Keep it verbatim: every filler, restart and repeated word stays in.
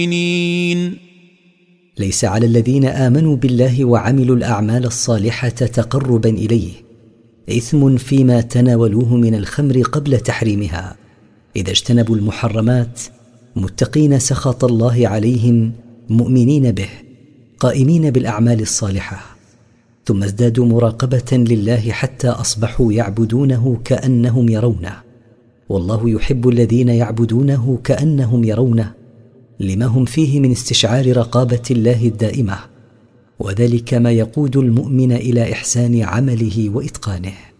ليس على الذين آمنوا بالله وعملوا الأعمال الصالحة تقربا إليه إثم فيما تناولوه من الخمر قبل تحريمها، إذا اجتنبوا المحرمات متقين سخط الله عليهم مؤمنين به قائمين بالأعمال الصالحة، ثم ازدادوا مراقبة لله حتى أصبحوا يعبدونه كأنهم يرونه، والله يحب الذين يعبدونه كأنهم يرونه لما هم فيه من استشعار رقابة الله الدائمة، وذلك ما يقود المؤمن إلى إحسان عمله وإتقانه.